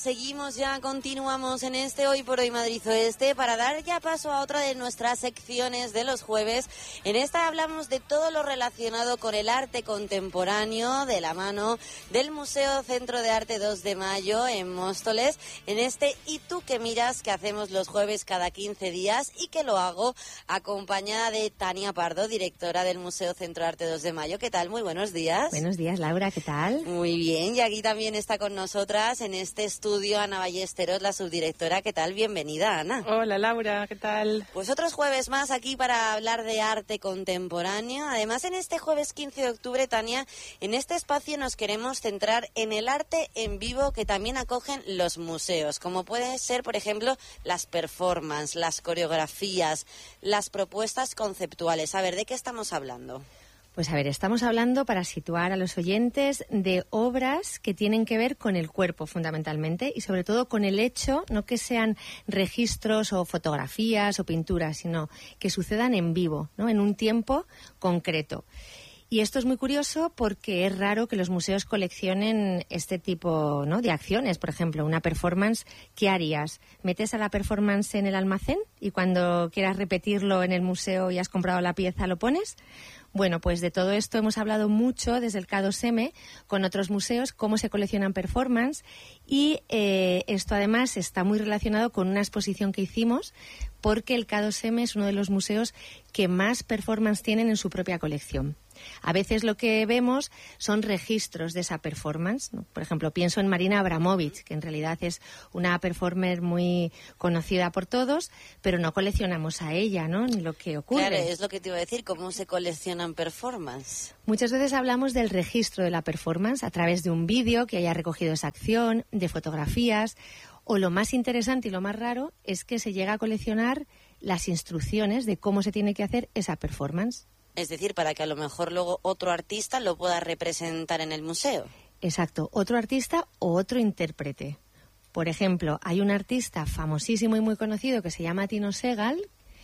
Seguimos ya, continuamos en este Hoy por Hoy Madrid Oeste para dar ya paso a otra de nuestras secciones de los jueves. En esta hablamos de todo lo relacionado con el arte contemporáneo de la mano del Museo Centro de Arte 2 de Mayo en Móstoles. En este ¿Y tú qué miras? Que hacemos los jueves cada 15 días y que lo hago acompañada de Tania Pardo, directora del Museo Centro de Arte 2 de Mayo. ¿Qué tal? Muy buenos días. Buenos días, Laura, ¿qué tal? Muy bien, y aquí también está con nosotras en este estudio Ana Ballesteros, la subdirectora. ¿Qué tal? Bienvenida, Ana. Hola, Laura, ¿qué tal? Pues otros jueves más aquí para hablar de arte contemporáneo. Además, en este jueves 15 de octubre, Tania, en este espacio nos queremos centrar en el arte en vivo que también acogen los museos, como puede ser, por ejemplo, las performances, las coreografías, las propuestas conceptuales. A ver, ¿de qué estamos hablando? Pues a ver, estamos hablando, para situar a los oyentes, de obras que tienen que ver con el cuerpo fundamentalmente y sobre todo con el hecho, no que sean registros o fotografías o pinturas, sino que sucedan en vivo, ¿no? En un tiempo concreto. Y esto es muy curioso porque es raro que los museos coleccionen este tipo, ¿no?, de acciones. Por ejemplo, una performance, ¿qué harías? ¿Metes a la performance en el almacén y cuando quieras repetirlo en el museo y has comprado la pieza lo pones? Bueno, pues de todo esto hemos hablado mucho desde el K2M con otros museos, cómo se coleccionan performance, y esto además está muy relacionado con una exposición que hicimos, porque el K2M es uno de los museos que más performance tienen en su propia colección. A veces lo que vemos son registros de esa performance, ¿no? Por ejemplo, pienso en Marina Abramovic, que en realidad es una performer muy conocida por todos, pero no coleccionamos a ella, ¿no?, ni lo que ocurre. Claro, es lo que te iba a decir, ¿cómo se coleccionan performance? Muchas veces hablamos del registro de la performance a través de un vídeo que haya recogido esa acción, de fotografías, o lo más interesante y lo más raro es que se llega a coleccionar las instrucciones de cómo se tiene que hacer esa performance. Es decir, para que a lo mejor luego otro artista lo pueda representar en el museo. Exacto, otro artista o otro intérprete. Por ejemplo, hay un artista famosísimo y muy conocido que se llama Tino Segal,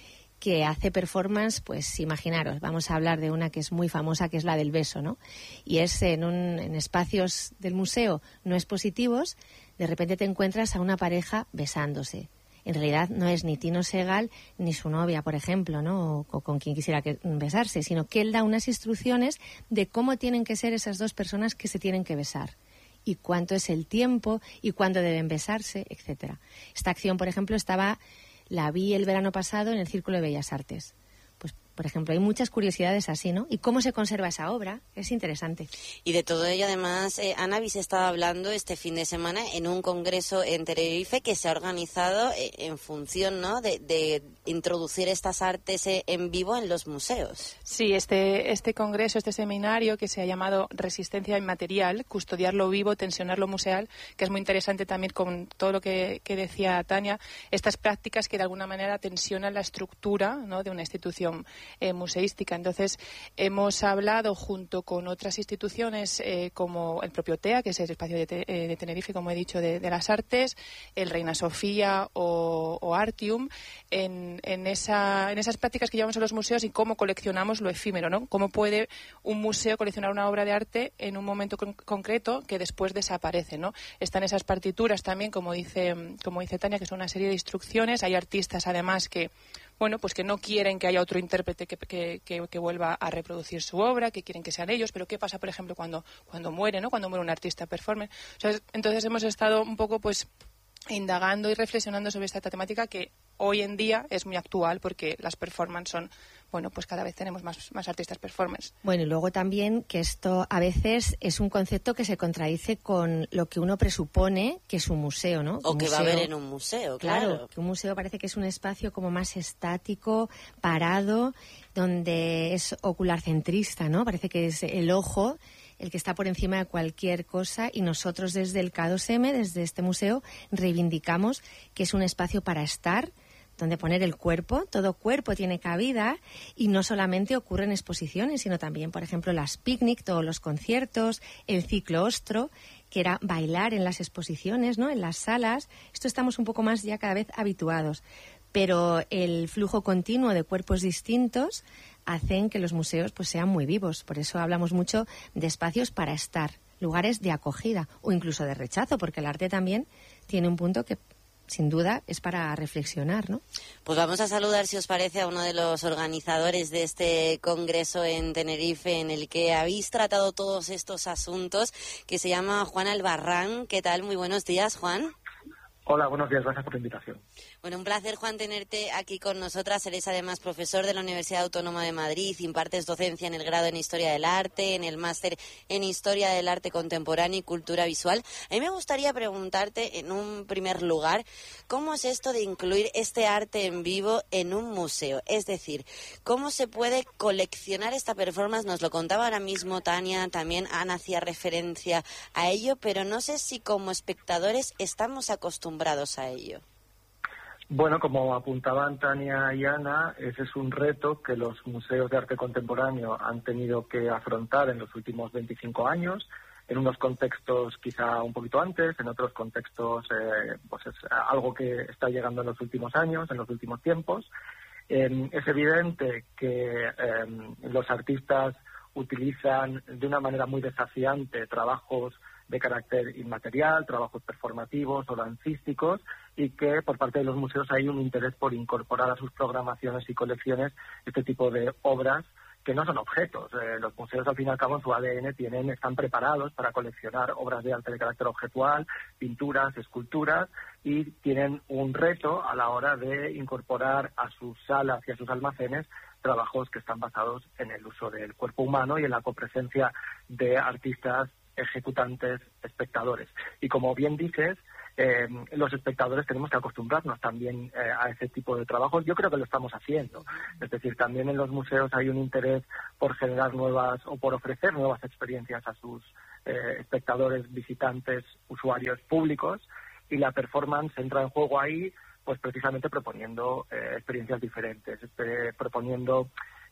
que hace performance, pues imaginaros, vamos a hablar de una que es muy famosa, que es la del beso, ¿no? Y es en espacios del museo no expositivos, de repente te encuentras a una pareja besándose. En realidad no es ni Tino Segal ni su novia, por ejemplo, ¿no?, o con quien quisiera besarse, sino que él da unas instrucciones de cómo tienen que ser esas dos personas que se tienen que besar, y cuánto es el tiempo, y cuándo deben besarse, etcétera. Esta acción, por ejemplo, la vi el verano pasado en el Círculo de Bellas Artes. Pues, por ejemplo, hay muchas curiosidades así, ¿no? Y cómo se conserva esa obra, es interesante. Y de todo ello, además, Ana, habéis estado hablando este fin de semana en un congreso en Tenerife que se ha organizado en función, ¿no?, de introducir estas artes en vivo en los museos. Sí, este congreso, este seminario que se ha llamado Resistencia Inmaterial, custodiarlo vivo, tensionarlo museal, que es muy interesante también con todo lo que decía Tania, estas prácticas que de alguna manera tensionan la estructura, ¿no?, de una institución museística. Entonces, hemos hablado junto con otras instituciones como el propio TEA, que es el espacio de Tenerife, como he dicho, de las artes, el Reina Sofía o Artium, en esas prácticas que llevamos en los museos y cómo coleccionamos lo efímero, ¿no? Cómo puede un museo coleccionar una obra de arte en un momento concreto que después desaparece, ¿no? Están esas partituras también, como dice Tania, que son una serie de instrucciones. Hay artistas, además, que pues que no quieren que haya otro intérprete que vuelva a reproducir su obra, que quieren que sean ellos. Pero ¿qué pasa, por ejemplo, cuando muere, ¿no?, cuando muere un artista performer? O sea, entonces hemos estado un poco, pues, indagando y reflexionando sobre esta temática que hoy en día es muy actual, porque las performances son, pues cada vez tenemos más artistas performers. Bueno, y luego también que esto a veces es un concepto que se contradice con lo que uno presupone que es un museo, ¿no? O que va a haber en un museo, claro. Que un museo parece que es un espacio como más estático, parado, donde es ocularcentrista, ¿no? Parece que es el ojo el que está por encima de cualquier cosa, y nosotros desde el K2M, desde este museo, reivindicamos que es un espacio para estar, donde poner el cuerpo, todo cuerpo tiene cabida, y no solamente ocurre en exposiciones, sino también, por ejemplo, las picnic, todos los conciertos, el ciclo ostro, que era bailar en las exposiciones, ¿no?, en las salas. Esto estamos un poco más ya cada vez habituados, pero el flujo continuo de cuerpos distintos hacen que los museos pues sean muy vivos. Por eso hablamos mucho de espacios para estar, lugares de acogida o incluso de rechazo, porque el arte también tiene un punto que sin duda es para reflexionar, ¿no? Pues vamos a saludar, si os parece, a uno de los organizadores de este congreso en Tenerife, en el que habéis tratado todos estos asuntos, que se llama Juan Albarrán. ¿Qué tal? Muy buenos días, Juan. Hola, buenos días, gracias por la invitación. Bueno, un placer, Juan, tenerte aquí con nosotras. Eres además profesor de la Universidad Autónoma de Madrid, impartes docencia en el grado en Historia del Arte, en el máster en Historia del Arte Contemporáneo y Cultura Visual. A mí me gustaría preguntarte, en un primer lugar, ¿cómo es esto de incluir este arte en vivo en un museo? Es decir, ¿cómo se puede coleccionar esta performance? Nos lo contaba ahora mismo Tania, también Ana hacía referencia a ello, pero no sé si como espectadores estamos acostumbrados a ello. Bueno, como apuntaban Tania y Ana, ese es un reto que los museos de arte contemporáneo han tenido que afrontar en los últimos 25 años, en unos contextos quizá un poquito antes, en otros contextos pues es algo que está llegando en los últimos años, en los últimos tiempos. Es evidente que los artistas utilizan de una manera muy desafiante trabajos de carácter inmaterial, trabajos performativos o dancísticos, y que por parte de los museos hay un interés por incorporar a sus programaciones y colecciones este tipo de obras que no son objetos. Los museos, al fin y al cabo, en su ADN están preparados para coleccionar obras de arte de carácter objetual, pinturas, esculturas, y tienen un reto a la hora de incorporar a sus salas y a sus almacenes trabajos que están basados en el uso del cuerpo humano y en la copresencia de artistas, ejecutantes, espectadores. Y como bien dices, los espectadores tenemos que acostumbrarnos también a ese tipo de trabajos. Yo creo que lo estamos haciendo. Es decir, también en los museos hay un interés por generar nuevas o por ofrecer nuevas experiencias a sus espectadores, visitantes, usuarios públicos, y la performance entra en juego ahí, pues precisamente proponiendo experiencias diferentes, proponiendo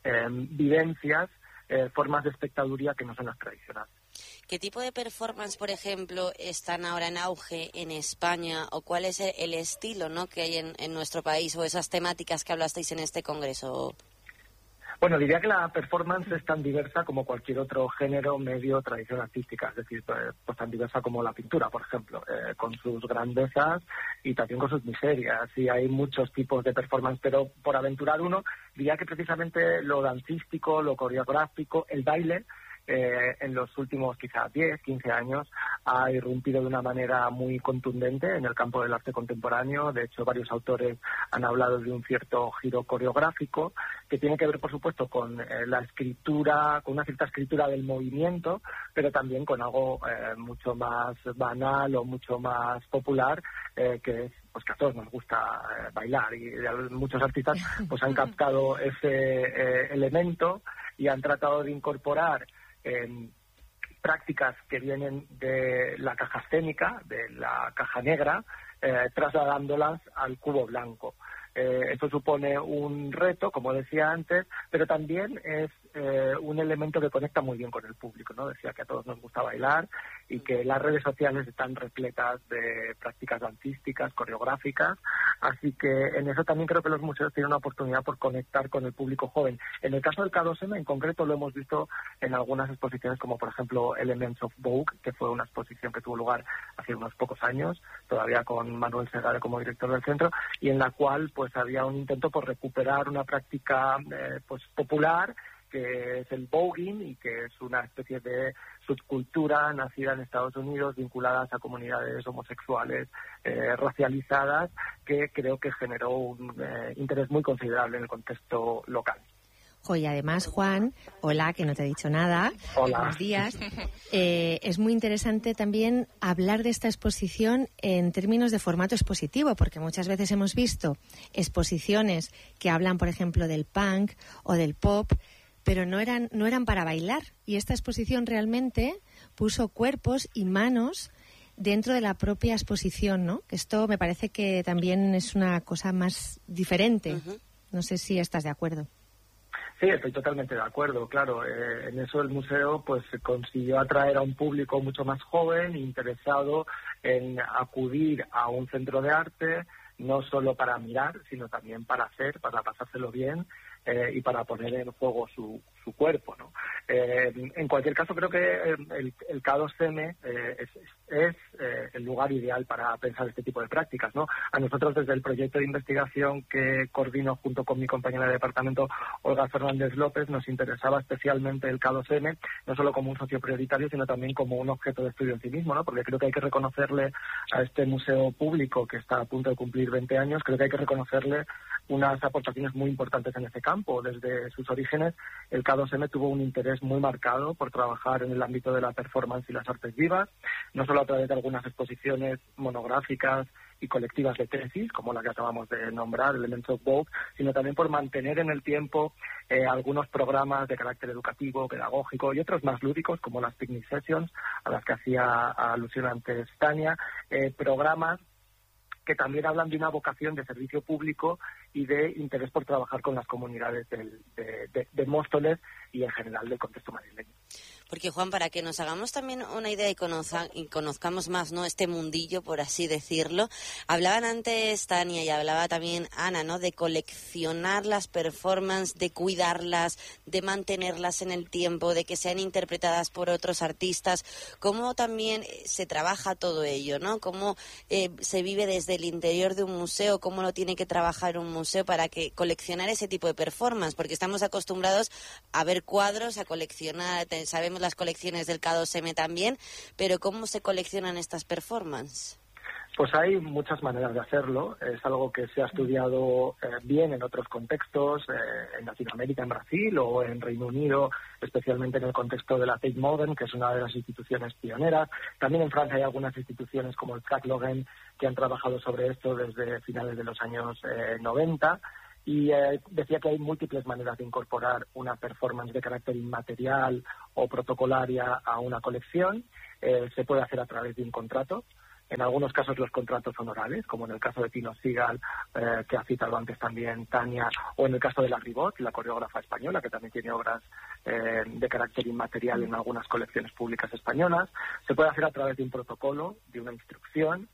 vivencias, formas de espectaduría que no son las tradicionales. ¿Qué tipo de performance, por ejemplo, están ahora en auge en España, o cuál es el estilo, ¿no?, que hay en nuestro país, o esas temáticas que hablasteis en este congreso? Bueno, diría que la performance es tan diversa como cualquier otro género, medio, tradición artística, es decir, pues tan diversa como la pintura, por ejemplo, con sus grandezas y también con sus miserias. Y hay muchos tipos de performance, pero por aventurar uno, diría que precisamente lo dancístico, lo coreográfico, el baile, en los últimos quizás 10, 15 años ha irrumpido de una manera muy contundente en el campo del arte contemporáneo. De hecho, varios autores han hablado de un cierto giro coreográfico que tiene que ver, por supuesto, con la escritura, con una cierta escritura del movimiento, pero también con algo mucho más banal o mucho más popular, que es pues que a todos nos gusta bailar, y muchos artistas pues han captado ese elemento y han tratado de incorporar prácticas que vienen de la caja escénica, de la caja negra, trasladándolas al cubo blanco. Esto supone un reto, como decía antes, pero también es un elemento que conecta muy bien con el público, ¿no? Decía que a todos nos gusta bailar y que las redes sociales están repletas de prácticas dancísticas, coreográficas, así que en eso también creo que los museos tienen una oportunidad por conectar con el público joven. En el caso del K2M, en concreto, lo hemos visto en algunas exposiciones, como por ejemplo Elements of Vogue, que fue una exposición que tuvo lugar hace unos pocos años, todavía con Manuel Segarra como director del centro, y en la cual pues había un intento por recuperar una práctica pues popular, que es el voguing, y que es una especie de subcultura nacida en Estados Unidos, vinculadas a comunidades homosexuales racializadas, que creo que generó un interés muy considerable en el contexto local. Y además, Juan, hola, que no te he dicho nada. Hola. Buenos días. Es muy interesante también hablar de esta exposición en términos de formato expositivo, porque muchas veces hemos visto exposiciones que hablan, por ejemplo, del punk o del pop, pero no eran para bailar. Y esta exposición realmente puso cuerpos y manos dentro de la propia exposición, ¿no? Esto me parece que también es una cosa más diferente. Uh-huh. No sé si estás de acuerdo. Sí, estoy totalmente de acuerdo, claro. En eso el museo pues consiguió atraer a un público mucho más joven, interesado en acudir a un centro de arte, no solo para mirar, sino también para hacer, para pasárselo bien y para poner en juego su cuerpo, ¿no? En cualquier caso, creo que el K2M es el lugar ideal para pensar este tipo de prácticas, ¿no? A nosotros, desde el proyecto de investigación que coordino junto con mi compañera de departamento, Olga Fernández López, nos interesaba especialmente el K2M, no solo como un socio prioritario, sino también como un objeto de estudio en sí mismo, ¿no? Porque creo que hay que reconocerle a este museo público que está a punto de cumplir 20 años, creo que hay que reconocerle unas aportaciones muy importantes en ese campo. Desde sus orígenes, el K2M tuvo un interés muy marcado por trabajar en el ámbito de la performance y las artes vivas, no solo a través de algunas exposiciones monográficas y colectivas de tesis, como la que acabamos de nombrar, Elements of Vogue, sino también por mantener en el tiempo algunos programas de carácter educativo, pedagógico y otros más lúdicos, como las picnic sessions, a las que hacía alusión antes Tania, programas que también hablan de una vocación de servicio público y de interés por trabajar con las comunidades de Móstoles y en general del contexto madrileño. Porque, Juan, para que nos hagamos también una idea y conozcamos más, ¿no?, este mundillo, por así decirlo, hablaban antes Tania y hablaba también Ana, ¿no?, de coleccionar las performances, de cuidarlas, de mantenerlas en el tiempo, de que sean interpretadas por otros artistas. ¿Cómo también se trabaja todo ello, ¿no? ¿Cómo se vive desde el interior de un museo? ¿Cómo lo tiene que trabajar un museo para que coleccionar ese tipo de performance? Porque estamos acostumbrados a ver cuadros, a coleccionar, sabemos las colecciones del K2M también, pero ¿cómo se coleccionan estas performances? Pues hay muchas maneras de hacerlo. Es algo que se ha estudiado bien en otros contextos, en Latinoamérica, en Brasil o en Reino Unido, especialmente en el contexto de la Tate Modern, que es una de las instituciones pioneras. También en Francia hay algunas instituciones como el CAC Lorraine que han trabajado sobre esto desde finales de los años 90. Y decía que hay múltiples maneras de incorporar una performance de carácter inmaterial o protocolaria a una colección. Se puede hacer a través de un contrato. En algunos casos los contratos son orales, como en el caso de Tino Sigal, que ha citado antes también Tania, o en el caso de la Ribot, la coreógrafa española, que también tiene obras de carácter inmaterial en algunas colecciones públicas españolas. Se puede hacer a través de un protocolo, de una instrucción.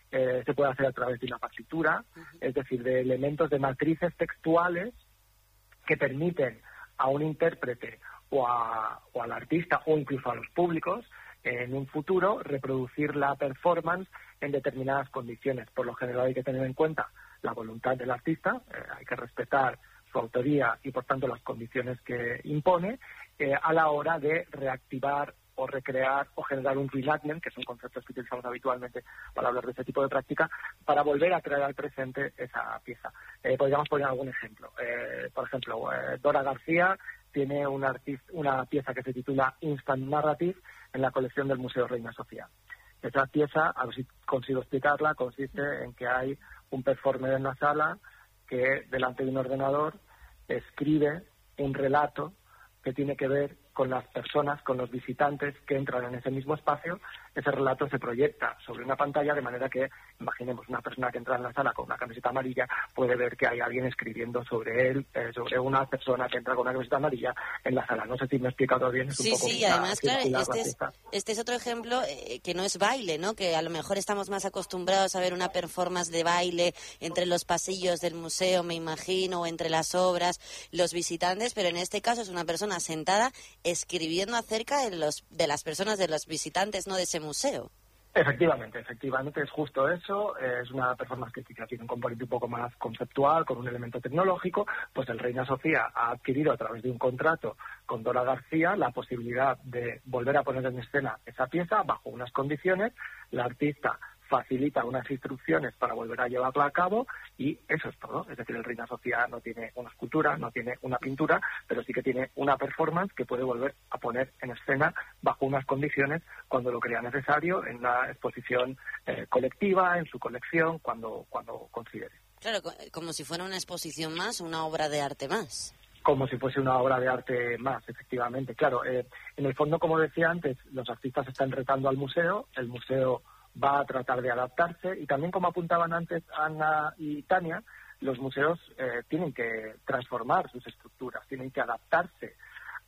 Se puede hacer a través de una partitura, es decir, de elementos, de matrices textuales que permiten a un intérprete o al artista o incluso a los públicos en un futuro reproducir la performance en determinadas condiciones. Por lo general hay que tener en cuenta la voluntad del artista, hay que respetar su autoría y por tanto las condiciones que impone a la hora de reactivar o recrear o generar un reenactment, que son conceptos que utilizamos habitualmente para hablar de este tipo de práctica, para volver a traer al presente esa pieza. Podríamos poner algún ejemplo. Por ejemplo, Dora García tiene una pieza que se titula Instant Narrative en la colección del Museo Reina Sofía. Esa pieza, a ver si consigo explicarla, consiste en que hay un performer en la sala que delante de un ordenador escribe un relato que tiene que ver con las personas, con los visitantes que entran en ese mismo espacio. Ese relato se proyecta sobre una pantalla de manera que, imaginemos, una persona que entra en la sala con una camiseta amarilla puede ver que hay alguien escribiendo sobre él, sobre una persona que entra con una camiseta amarilla en la sala. No sé si me he explicado bien. Es un poco sí, además, claro, este es otro ejemplo que no es baile, ¿no? Que a lo mejor estamos más acostumbrados a ver una performance de baile entre los pasillos del museo, me imagino, o entre las obras, los visitantes, pero en este caso es una persona sentada escribiendo acerca de las personas, de los visitantes, no de ese museo. Efectivamente es justo eso. Es una performance que quizás tiene un componente un poco más conceptual, con un elemento tecnológico. Pues el Reina Sofía ha adquirido a través de un contrato con Dora García la posibilidad de volver a poner en escena esa pieza bajo unas condiciones. La artista facilita unas instrucciones para volver a llevarla a cabo y eso es todo. Es decir, el Reina Sofía no tiene una escultura, no tiene una pintura, pero sí que tiene una performance que puede volver a poner en escena bajo unas condiciones cuando lo crea necesario, en una exposición colectiva, en su colección, cuando considere. Claro, como si fuera una exposición más, una obra de arte más. Como si fuese una obra de arte más, efectivamente. Claro, en el fondo, como decía antes, los artistas están retando al museo, el museo va a tratar de adaptarse y también, como apuntaban antes Ana y Tania, los museos tienen que transformar sus estructuras, tienen que adaptarse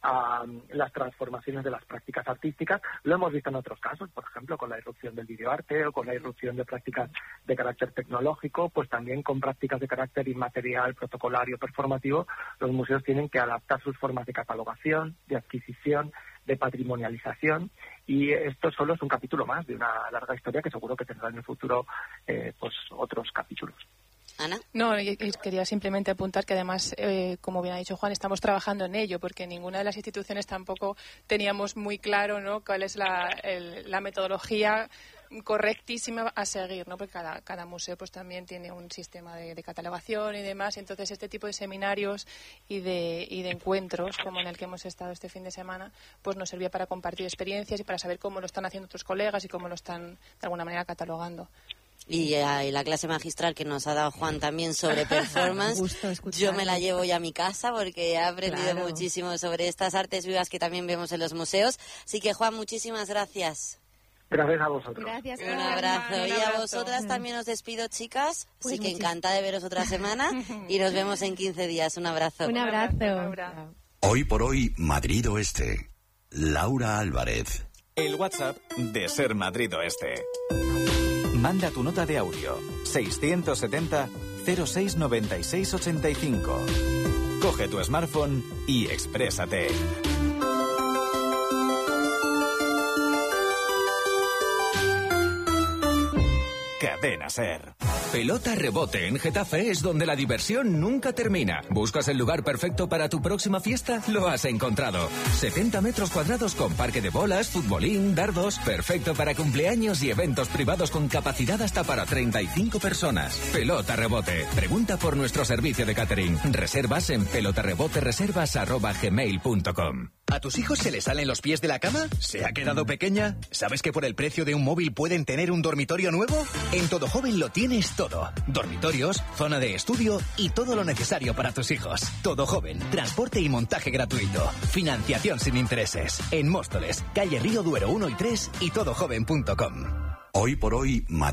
a las transformaciones de las prácticas artísticas. Lo hemos visto en otros casos, por ejemplo, con la irrupción del videoarte o con la irrupción de prácticas de carácter tecnológico, pues también con prácticas de carácter inmaterial, protocolario, performativo, los museos tienen que adaptar sus formas de catalogación, de adquisición, de patrimonialización, y esto solo es un capítulo más de una larga historia que seguro que tendrá en el futuro pues otros capítulos. Ana. No, quería simplemente apuntar que además, como bien ha dicho Juan, estamos trabajando en ello, porque ninguna de las instituciones tampoco teníamos muy claro, ¿no?, cuál es la metodología correctísima a seguir, ¿no? Porque cada museo pues también tiene un sistema de catalogación y demás. Entonces este tipo de seminarios y de encuentros como en el que hemos estado este fin de semana pues nos servía para compartir experiencias y para saber cómo lo están haciendo otros colegas y cómo lo están de alguna manera catalogando. Y la clase magistral que nos ha dado Juan también sobre performance, yo me la llevo ya a mi casa porque he aprendido muchísimo sobre estas artes vivas que también vemos en los museos. Así que, Juan, muchísimas gracias. Gracias a vosotros. Gracias. Un abrazo. Y a vosotras también os despido, chicas. Pues Así que encantada de veros otra semana y nos vemos en 15 días. Un abrazo. Un abrazo. Laura. Hoy por hoy, Madrid Oeste. Laura Álvarez. El WhatsApp de Ser Madrid Oeste. Manda tu nota de audio 670 06 96 85. Coge tu smartphone y exprésate. Cadena Ser. Pelota Rebote en Getafe es donde la diversión nunca termina. ¿Buscas el lugar perfecto para tu próxima fiesta? Lo has encontrado. 70 metros cuadrados con parque de bolas, futbolín, dardos. Perfecto para cumpleaños y eventos privados con capacidad hasta para 35 personas. Pelota Rebote. Pregunta por nuestro servicio de catering. Reservas en pelotarrebotereservas@gmail.com. ¿A tus hijos se les salen los pies de la cama? ¿Se ha quedado pequeña? ¿Sabes que por el precio de un móvil pueden tener un dormitorio nuevo? En Todo Joven lo tienes todo. Dormitorios, zona de estudio y todo lo necesario para tus hijos. Todo Joven, transporte y montaje gratuito. Financiación sin intereses. En Móstoles, calle Río Duero 1 y 3 y todojoven.com. Hoy por hoy, Madrid.